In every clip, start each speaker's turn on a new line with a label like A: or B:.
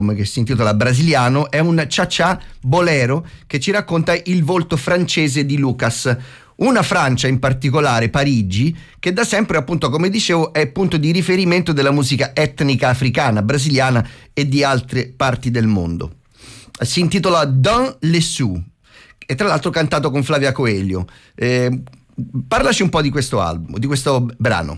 A: che si intitola Brasiliano, è un cha-cha bolero che ci racconta il volto francese di Lucas. Una Francia in particolare, Parigi, che da sempre, appunto, come dicevo, è punto di riferimento della musica etnica africana, brasiliana e di altre parti del mondo. Si intitola Dans les Sous e tra l'altro cantato con Flavia Coelho. Parlaci un po' di questo album, di questo brano.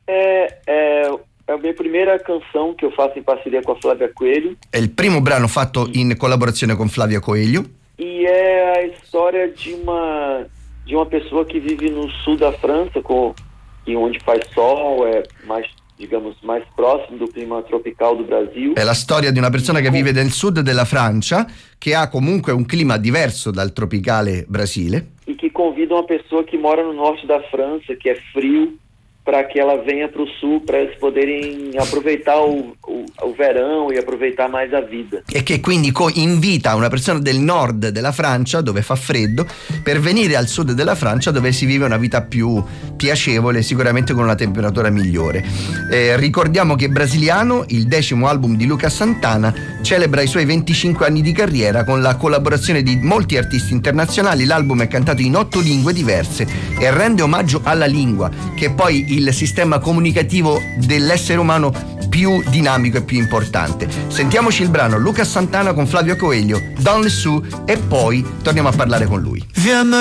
B: È la mia prima canzone che io faccio in parceria con Flavia Coelho.
A: È il primo brano fatto in collaborazione con Flavia Coelho.
B: E è la storia di uma pessoa que vive no sul da França, e onde faz sol, é mais, digamos, mais próximo do clima tropical do Brasil.
A: È la storia di una persona che vive nel sud della Francia, che ha comunque un clima diverso dal tropicale Brasile.
B: E que convida uma pessoa que mora no norte da França, que é frio, para que ela venha para o sul, para eles poderem aproveitar o verão e aproveitar mais a vida.
A: E che quindi invita una persona del nord della Francia, dove fa freddo, per venire al sud della Francia, dove si vive una vita più piacevole, sicuramente con una temperatura migliore. Ricordiamo che Brasiliano, il 10° album di Lucas Santana, celebra i suoi 25 anni di carriera con la collaborazione di molti artisti internazionali. L'album è cantato in 8 lingue diverse e rende omaggio alla lingua, che è poi il sistema comunicativo dell'essere umano più dinamico e più importante. Sentiamoci il brano Lucas Santana con Flavio Coelho, Dans les Sous, e poi torniamo a parlare con lui.